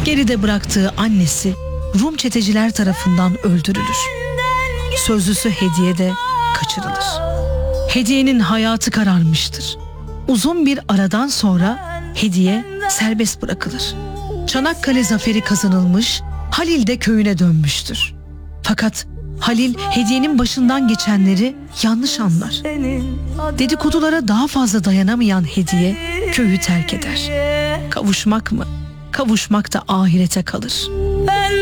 Geride bıraktığı annesi Rum çeteciler tarafından öldürülür. Sözlüsü Hediye de kaçırılır. Hediye'nin hayatı kararmıştır. Uzun bir aradan sonra Hediye serbest bırakılır. Çanakkale zaferi kazanılmış, Halil de köyüne dönmüştür. Fakat Halil Hediye'nin başından geçenleri yanlış anlar. Dedikodulara daha fazla dayanamayan Hediye köyü terk eder. Kavuşmak mı? Kavuşmak da ahirete kalır.